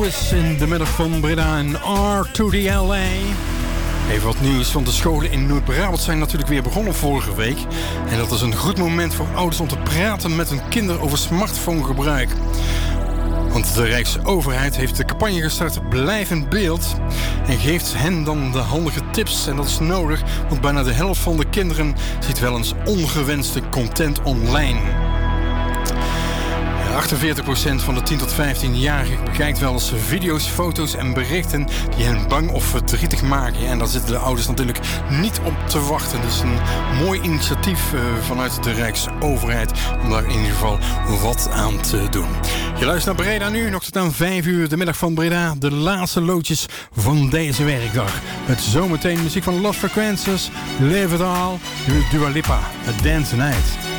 Lewis in de middag van Breda en R to the LA. Even wat nieuws, want de scholen in Noord-Brabant zijn natuurlijk weer begonnen vorige week. En dat is een goed moment voor ouders om te praten met hun kinderen over smartphonegebruik. Want de Rijksoverheid heeft de campagne gestart Blijf in beeld en geeft hen dan de handige tips. En dat is nodig, want bijna de helft van de kinderen ziet wel eens ongewenste content online. 48% van de 10 tot 15-jarigen bekijkt wel eens video's, foto's en berichten die hen bang of verdrietig maken. En daar zitten de ouders natuurlijk niet op te wachten. Dus een mooi initiatief vanuit de Rijksoverheid om daar in ieder geval wat aan te doen. Je luistert naar Breda nu, nog tot aan 5 uur de middag van Breda. De laatste loodjes van deze werkdag. Met zometeen muziek van Lost Frequencies, Live It All, Dua Lipa, A Dance Night.